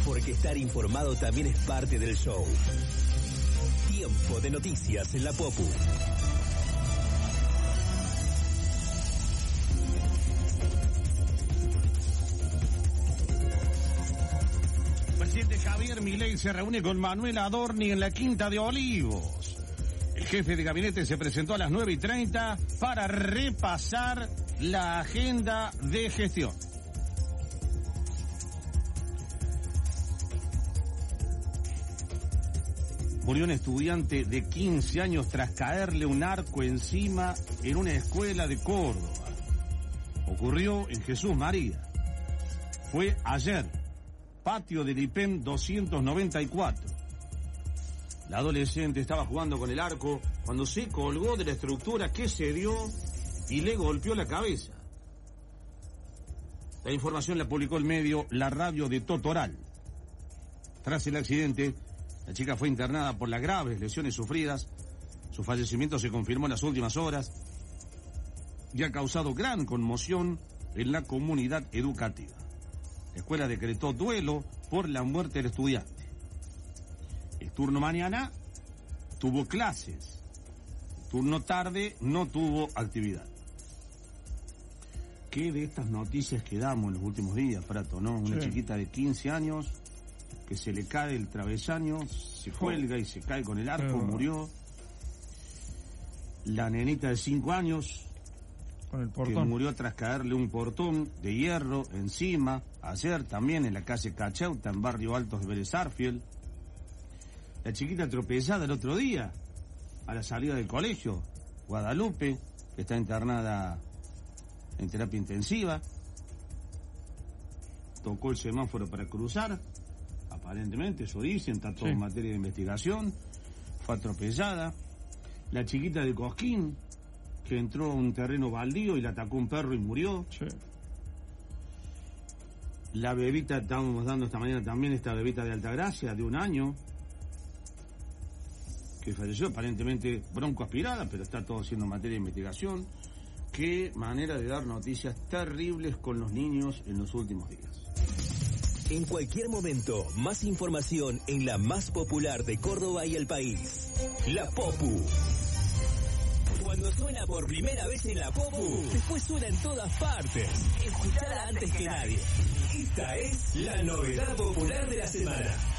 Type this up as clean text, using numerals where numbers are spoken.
Porque estar informado también es parte del show. Tiempo de noticias en la Popu. El presidente Javier Milei se reúne con Manuel Adorni en la Quinta de Olivos. El jefe de gabinete se presentó a las 9:30 para repasar la agenda de gestión. Murió un estudiante de 15 años tras caerle un arco encima en una escuela de Córdoba. Ocurrió en Jesús María. Fue ayer, patio del IPEM 294. La adolescente estaba jugando con el arco cuando se colgó de la estructura que cedió y le golpeó la cabeza. La información la publicó el medio La Radio de Totoral. Tras el accidente, la chica fue internada por las graves lesiones sufridas. Su fallecimiento se confirmó en las últimas horas y ha causado gran conmoción en la comunidad educativa. La escuela decretó duelo por la muerte del estudiante. El turno mañana tuvo clases. El turno tarde no tuvo actividad. ¿Qué de estas noticias que damos en los últimos días, Prato, no? Una chiquita de 15 años que se le cae el travesaño, se cuelga y se cae con el arco, murió. La nenita de 5 años con el portón, que murió tras caerle un portón de hierro encima, ayer también en la calle Cacheuta, en Barrio Altos de Vélez Arfiel. La chiquita atropellada el otro día, a la salida del colegio, Guadalupe, que está internada en terapia intensiva. Tocó el semáforo para cruzar, aparentemente, eso dicen, está todo en materia de investigación. Fue atropellada. La chiquita de Cosquín, que entró a un terreno baldío y la atacó un perro y murió. Sí. La bebita, estábamos dando esta mañana también, esta bebita de Altagracia, de 1 año, que falleció, aparentemente broncoaspirada, pero está todo siendo materia de investigación. Qué manera de dar noticias terribles con los niños en los últimos días. En cualquier momento, más información en la más popular de Córdoba y el país. La Popu. Cuando suena por primera vez en la Popu, después suena en todas partes. Escuchala antes que nadie. Esta es la novedad popular de la semana.